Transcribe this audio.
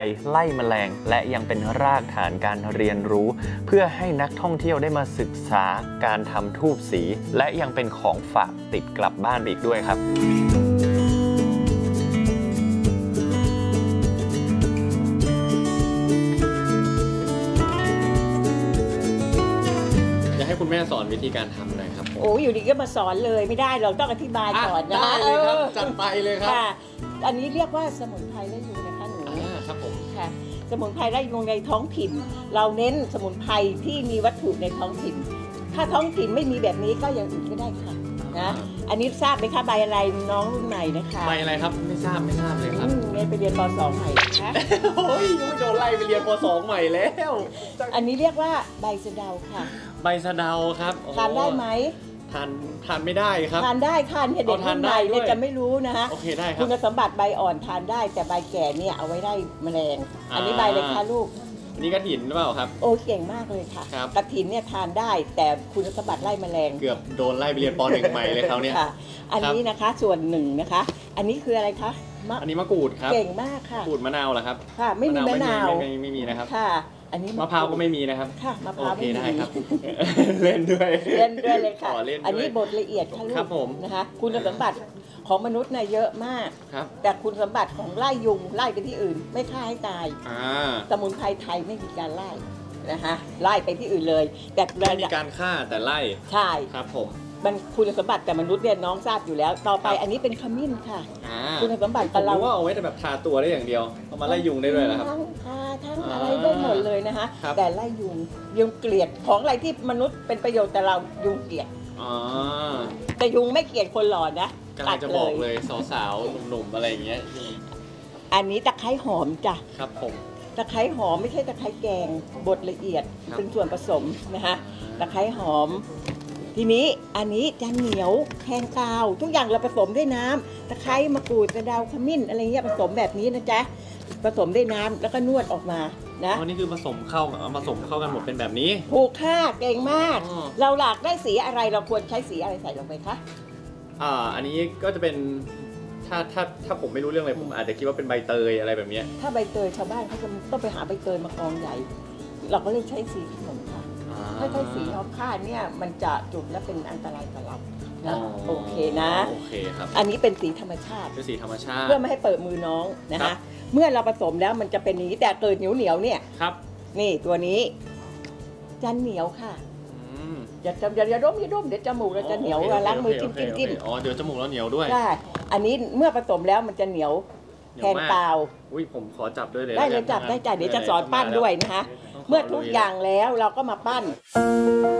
ไล่แมลงและยังเป็นรากฐานการเรียนรู้เพื่อให้นักท่องเที่ยวได้มาศึกษาการทำธูปสีและยังเป็นของฝากติดกลับบ้านอีกด้วยครับอยากให้คุณแม่สอนวิธีการทำหน่อยครับโอ้อยู่ดีก็มาสอนเลยไม่ได้เราต้องอธิบายก่อนนะได้เลยครับจัดไปเลยครับอันนี้เรียกว่าสมุนไพรไล่ยุงนะคะหนูครับผมค่ะสมุนไพรไล่ยุงในท้องถิ่นเราเน้นสมุนไพรที่มีวัตถุในท้องถิ่นถ้าท้องถิ่นไม่มีแบบนี้ก็อย่างอื่นก็ได้ค่ะนะอันนี้ทราบไหมคะใบอะไรน้องรุ่นใหม่นะคะใบอะไรครับไม่ทราบเลยครับไปเรียนป .2 ใหม่นะคะโอ้ยยังไม่โดนไล่ไปเรียนป .2 ใหม่แล้วอันนี้เรียกว่าใบสะเดาค่ะใบสะเดาครับทานได้ไหมทานไม่ได้ครับทานได้ค่ะเด็กรุ่นใหม่เนี่ยจะไม่รู้นะคะโอเคได้ครับคุณสมบัติใบอ่อนทานได้แต่ใบแก่เนี่ยเอาไว้ได้แมลงอันนี้ใบเลยค่ะลูกนี่กระถินหรือเปล่าครับโอ้เก่งมากเลยค่ะกระถินเนี่ยทานได้แต่คุณสมบัติไล่แมลงเกือบโดนไล่ไปเรียนป .1 ใหม่เลยเขาเนี่ยอันนี้นะคะส่วนหนึ่งนะคะอันนี้คืออะไรคะอันนี้มะกรูดครับเก่งมากค่ะมะกรูดมะนาวเหรอครับค่ะไม่มีมะนาวไม่มีนะครับค่ะอันนี้มะพร้าวก็ไม่มีนะครับค่ะมะพร้าวไม่มีครับเล่นด้วยเลยค่ะอันนี้บทละเอียดค่ะลูกนะคะคุณสมบัติของมนุษย์เนี่ยเยอะมากแต่คุณสมบัติของไล่ยุงไล่ไปที่อื่นไม่ฆ่าให้ตายสมุนไพรไทยไม่มีการไล่นะคะไล่ไปที่อื่นเลยแต่ไม่มีการฆ่าแต่ไล่ใช่ครับผมมันคุณสมบัติแต่มนุษย์เนี่ยน้องทราบอยู่แล้วต่อไปอันนี้เป็นขมิ้นค่ะคุณสมบัติกับเราว่าเอาไว้แต่แบบทาตัวได้อย่างเดียวเอามาไล่ยุงได้ด้วยนะครับทั้งทาทั้งอะไรได้หมดเลยนะคะแต่ไล่ยุงเกลียดของอะไรที่มนุษย์เป็นประโยชน์แต่เรายุงเกลียดแต่ยุงไม่เกลียดคนหล่อนะกำลังจะบอกเลยสาวๆหนุ่มๆอะไรอย่างเงี้ยอันนี้ตะไคร้หอมจ้ะครับผมตะไคร้หอมไม่ใช่ตะไคร้แกงบดละเอียดเป็นส่วนผสมนะคะตะไคร้หอมทีนี้อันนี้จันเหนียวแทงกาวทุกอย่างเราผสมด้วยน้ำตะไคร้มะกรูดกระเดาขมิ้นอะไรเงี้ยผสมแบบนี้นะจ๊ะผสมด้วยน้ำแล้วก็นวดออกมานะนี่คือผสมเข้ากันหมดเป็นแบบนี้ถูกค่ะเก่งมากเราหลากได้สีอะไรเราควรใช้สีอะไรใส่ลงไปคะอันนี้ก็จะเป็นถ้าผมไม่รู้เรื่องอะไรผมอาจจะคิดว่าเป็นใบเตยอะไรแบบนี้ถ้าใบเตยชาวบ้านเขาจะต้องไปหาใบเตยมากองใหญ่เราก็เลยใช้สีขนมค่ะถ้าใช้สีฮอปค่าเนี่ยมันจะจุดและเป็นอันตรายต่อเรานะโอเคนะโอเคครับอันนี้เป็นสีธรรมชาติเป็นสีธรรมชาติเพื่อไม่ให้เปิดมือน้องนะคะเมื่อเราผสมแล้วมันจะเป็นนี้แต่เกิดเหนียวเนี่ยครับนี่ตัวนี้จันเหนียวค่ะอย่าดมเดี๋ยวจมูกเราจะเหนียวล้างมือจิ้มเดี๋ยวจมูกเราเหนียวด้วยใช่อันนี้เมื่อผสมแล้วมันจะเหนียวแทนกาวผมขอจับด้วยเลยได้เลยจับได้จ้ะเดี๋ยวจะสอนปั้นด้วยนะคะเมื่อทุกอย่างแล้วเราก็มาปั้น